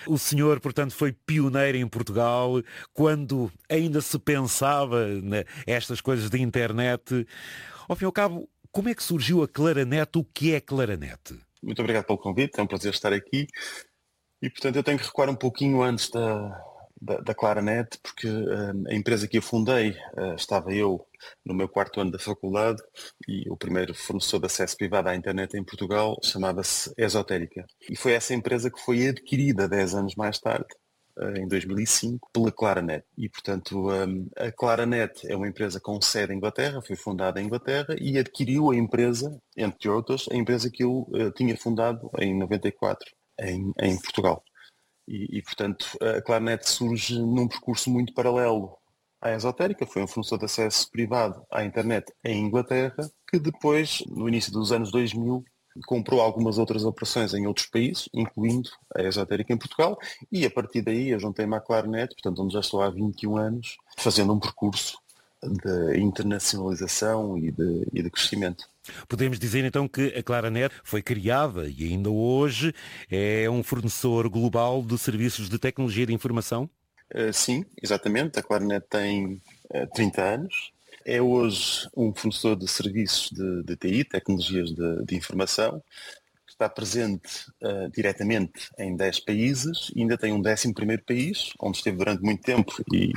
O senhor, portanto, foi pioneiro em Portugal quando ainda se pensava nestas coisas de internet. Ao fim e ao cabo, como é que surgiu a Claranet? O que é Claranet? Muito obrigado pelo convite, é um prazer estar aqui. E, portanto, eu tenho que recuar um pouquinho antes da Claranet, porque a empresa que eu fundei, estava eu no meu quarto ano da faculdade e o primeiro fornecedor de acesso privado à internet em Portugal chamava-se Esotérica. E foi essa empresa que foi adquirida 10 anos mais tarde, em 2005, pela Claranet. E, portanto, a Claranet é uma empresa com sede em Inglaterra, foi fundada em Inglaterra e adquiriu a empresa, entre outras, a empresa que eu tinha fundado em 94 em Portugal. Portanto, a Claranet surge num percurso muito paralelo à Esotérica, foi um fornecedor de acesso privado à internet em Inglaterra, que depois, no início dos anos 2000, comprou algumas outras operações em outros países, incluindo a Esotérica em Portugal, e a partir daí eu juntei-me à Claranet, portanto, onde já estou há 21 anos, fazendo um percurso de internacionalização e de crescimento. Podemos dizer então que a Claranet foi criada e ainda hoje é um fornecedor global de serviços de tecnologia de informação? Sim, exatamente. A Claranet tem 30 anos. É hoje um fornecedor de serviços de TI, tecnologias de informação, que está presente diretamente em 10 países e ainda tem um 11º país, onde esteve durante muito tempo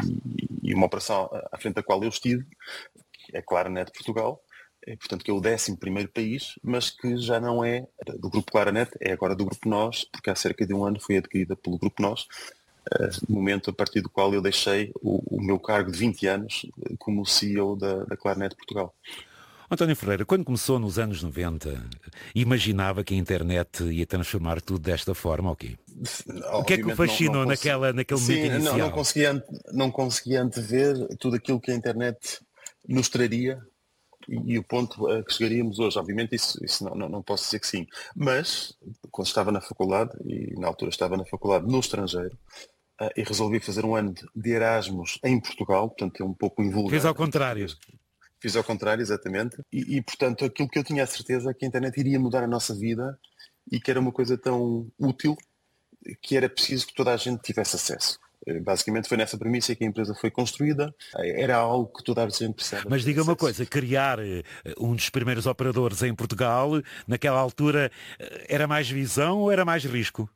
e uma operação à frente da qual eu estive, que é a Claranet Portugal. Portanto, que é o 11º país, mas que já não é do Grupo Claranet, é agora do Grupo Nós, porque há cerca de um ano foi adquirida pelo Grupo Nós, momento a partir do qual eu deixei o meu cargo de 20 anos como CEO da Claranet Portugal. António Ferreira, quando começou nos anos 90, imaginava que a internet ia transformar tudo desta forma, ok? O que é que o fascinou naquele momento inicial? Não conseguia antever tudo aquilo que a internet nos traria e o ponto a que chegaríamos hoje. Obviamente isso não posso dizer que sim. Mas, quando estava na faculdade, e na altura estava na faculdade no estrangeiro, e resolvi fazer um ano de Erasmus em Portugal, portanto é um pouco invulgar. Fez ao contrário. Fiz ao contrário, exatamente. Portanto, aquilo que eu tinha a certeza é que a internet iria mudar a nossa vida e que era uma coisa tão útil que era preciso que toda a gente tivesse acesso. Basicamente foi nessa premissa que a empresa foi construída. Era algo que toda a gente precisava. Mas diga uma coisa, criar um dos primeiros operadores em Portugal, naquela altura, era mais visão ou era mais risco?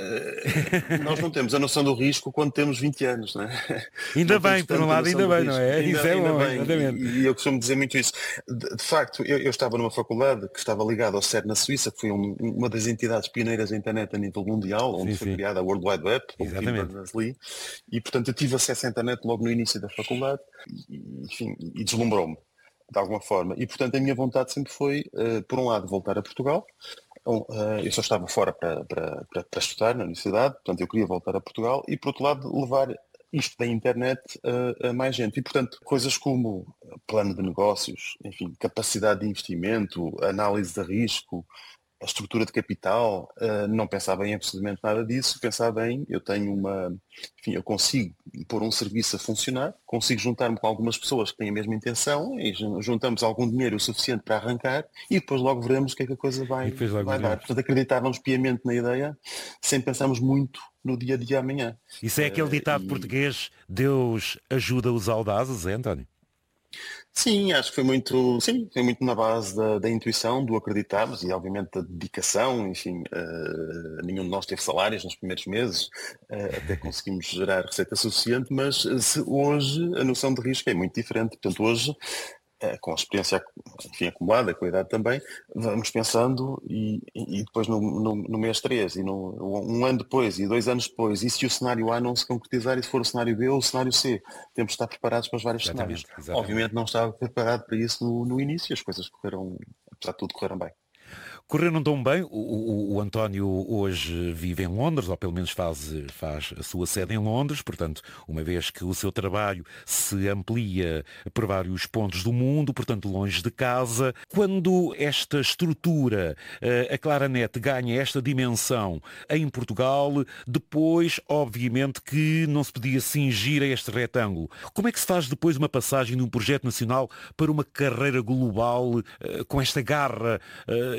Nós não temos a noção do risco quando temos 20 anos, não é? Ainda bem, por um lado ainda bem, não é? Isso é bom, exatamente. E eu costumo dizer muito isso. De facto, eu estava numa faculdade que estava ligada ao CERN na Suíça, que foi uma das entidades pioneiras da internet a nível mundial, onde foi criada a World Wide Web, pelo Tim Berners-Lee, e portanto eu tive acesso à internet logo no início da faculdade, e deslumbrou-me, de alguma forma. E portanto a minha vontade sempre foi, por um lado, voltar a Portugal. Eu só estava fora para estudar na universidade, portanto eu queria voltar a Portugal e, por outro lado, levar isto da internet a mais gente. E, portanto, coisas como plano de negócios, enfim, capacidade de investimento, análise de risco, a estrutura de capital, não pensava em absolutamente nada disso, pensava em, eu consigo pôr um serviço a funcionar, consigo juntar-me com algumas pessoas que têm a mesma intenção e juntamos algum dinheiro o suficiente para arrancar e depois logo veremos o que é que a coisa vai dar. Portanto, acreditávamos piamente na ideia, sem pensarmos muito no dia a dia amanhã. Isso é aquele ditado português, Deus ajuda os audazes, é, António? Sim, acho que foi muito na base da intuição, do acreditarmos e obviamente da dedicação, enfim, nenhum de nós teve salários nos primeiros meses, até conseguimos gerar receita suficiente, mas hoje a noção de risco é muito diferente, portanto hoje, com a experiência, enfim, acumulada, com a idade também, vamos pensando e depois no mês 3 e um ano depois e 2 anos depois, e se o cenário A não se concretizar e se for o cenário B ou o cenário C, temos de estar preparados para os vários cenários. Obviamente não estava preparado para isso no início, as coisas correram, apesar de tudo, correram bem. Correram tão bem, o António hoje vive em Londres, ou pelo menos faz a sua sede em Londres, portanto, uma vez que o seu trabalho se amplia por vários pontos do mundo, portanto, longe de casa. Quando esta estrutura, a Claranet, ganha esta dimensão em Portugal, depois, obviamente, que não se podia cingir a este retângulo. Como é que se faz depois uma passagem de um projeto nacional para uma carreira global com esta garra e com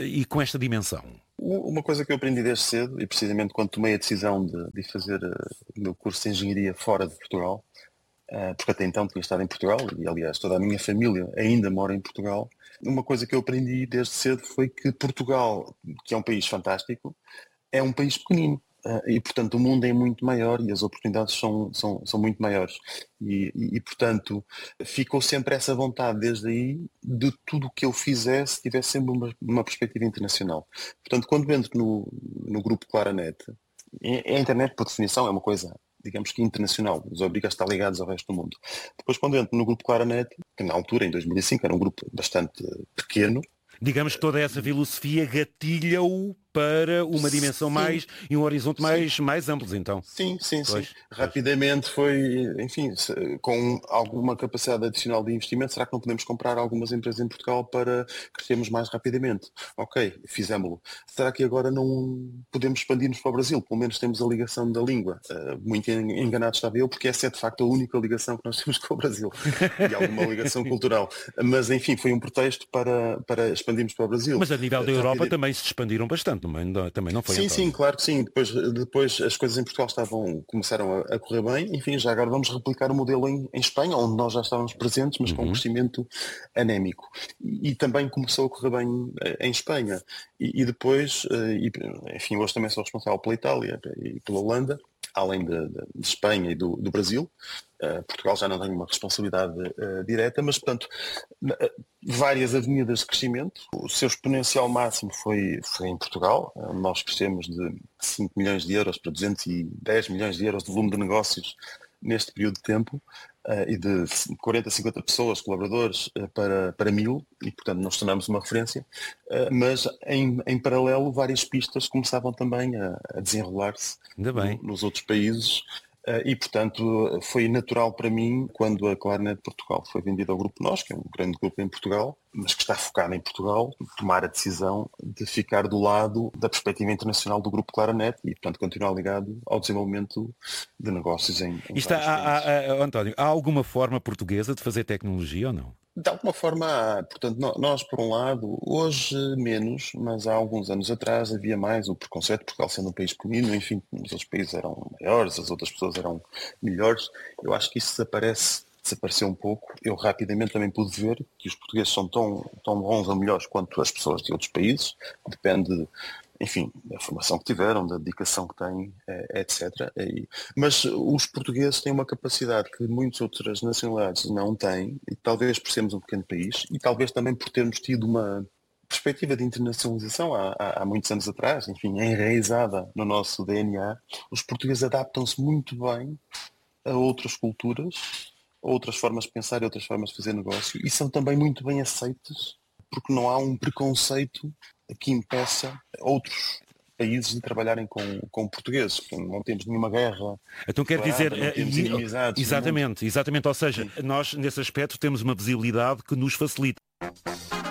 com esta dimensão? Uma coisa que eu aprendi desde cedo, e precisamente quando tomei a decisão de fazer o meu curso de engenharia fora de Portugal, porque até então tinha estado em Portugal, e aliás toda a minha família ainda mora em Portugal, uma coisa que eu aprendi desde cedo foi que Portugal, que é um país fantástico, é um país pequenino. E, portanto, o mundo é muito maior e as oportunidades são muito maiores. Portanto, ficou sempre essa vontade, desde aí, de tudo o que eu fizesse, tivesse sempre uma perspectiva internacional. Portanto, quando entro no grupo Claranet, a internet, por definição, é uma coisa, digamos que internacional, nos obriga a estar ligados ao resto do mundo. Depois, quando entro no grupo Claranet, que na altura, em 2005, era um grupo bastante pequeno. Digamos que toda essa filosofia gatilha-o para uma dimensão mais e um horizonte mais amplos, então. Sim. Pois. Rapidamente foi, enfim, com alguma capacidade adicional de investimento, será que não podemos comprar algumas empresas em Portugal para crescermos mais rapidamente? Ok, fizemos-lo. Será que agora não podemos expandir-nos para o Brasil? Pelo menos temos a ligação da língua. Muito enganado estava eu, porque essa é de facto a única ligação que nós temos com o Brasil. E alguma ligação cultural. Mas, enfim, foi um pretexto para expandirmos para o Brasil. Mas a nível da Europa também se expandiram bastante. Também não foi sim, então. Claro que sim. Depois as coisas em Portugal começaram a correr bem. Enfim, já agora vamos replicar o modelo em Espanha, onde nós já estávamos presentes, mas com um crescimento anémico. E também começou a correr bem em Espanha. Depois, enfim, hoje também sou responsável pela Itália e pela Holanda, além de Espanha e do Brasil. Portugal já não tem uma responsabilidade direta, mas, portanto, várias avenidas de crescimento. O seu exponencial máximo foi em Portugal. Nós crescemos de 5 milhões de euros para 210 milhões de euros de volume de negócios neste período de tempo, e de 40 a 50 pessoas, colaboradores, para 1000, e portanto nos tornamos uma referência, mas em paralelo várias pistas começavam também a desenrolar-se nos outros países. E, portanto, foi natural para mim, quando a Claranet Portugal foi vendida ao Grupo Nós, que é um grande grupo em Portugal, mas que está focado em Portugal, tomar a decisão de ficar do lado da perspectiva internacional do Grupo Claranet e, portanto, continuar ligado ao desenvolvimento de negócios em vários países. António, há alguma forma portuguesa de fazer tecnologia ou não? De alguma forma há. Portanto, nós, por um lado, hoje menos, mas há alguns anos atrás havia mais o preconceito, Portugal sendo um país pequenino, enfim, os outros países eram maiores, as outras pessoas eram melhores. Eu acho que isso desapareceu um pouco. Eu rapidamente também pude ver que os portugueses são tão bons ou melhores quanto as pessoas de outros países. Depende, enfim, da formação que tiveram, da dedicação que têm, etc. Mas os portugueses têm uma capacidade que muitas outras nacionalidades não têm, e talvez por sermos um pequeno país, e talvez também por termos tido uma perspectiva de internacionalização há muitos anos atrás, enfim, enraizada no nosso DNA, os portugueses adaptam-se muito bem a outras culturas, a outras formas de pensar e outras formas de fazer negócio, e são também muito bem aceites, porque não há um preconceito que impeça outros países de trabalharem com portugueses. Não temos nenhuma guerra. Então quer dizer, não temos inimizades. exatamente. Ou seja, nós nesse aspecto temos uma visibilidade que nos facilita.